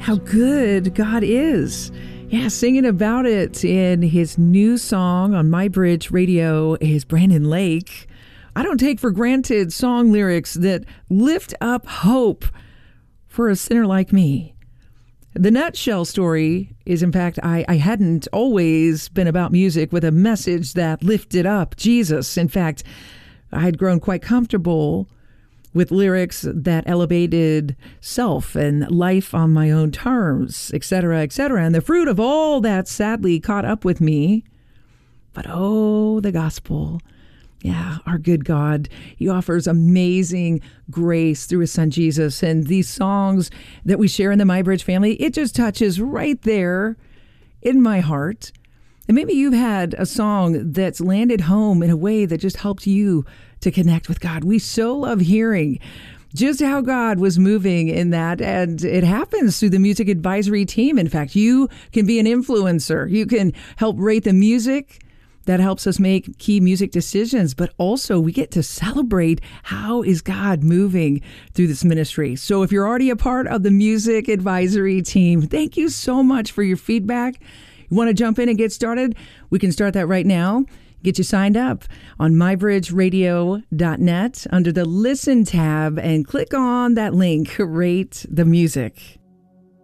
how good God is. Yeah, singing about it in his new song on My Bridge Radio is Brandon Lake. I don't take for granted song lyrics that lift up hope for a sinner like me. The nutshell story is, in fact, I hadn't always been about music with a message that lifted up Jesus. In fact, I had grown quite comfortable with lyrics that elevated self and life on my own terms, etc., etc. And the fruit of all that sadly caught up with me. But oh, the gospel. Yeah, our good God, he offers amazing grace through his son Jesus. And these songs that we share in the MyBridge family, it just touches right there in my heart. And maybe you've had a song that's landed home in a way that just helped you to connect with God. We so love hearing just how God was moving in that. And it happens through the music advisory team. In fact, you can be an influencer. You can help rate the music. That helps us make key music decisions, but also we get to celebrate how is God moving through this ministry. So if you're already a part of the music advisory team, thank you so much for your feedback. You want to jump in and get started? We can start that right now. Get you signed up on mybridgeradio.net under the Listen tab and click on that link, Rate the Music.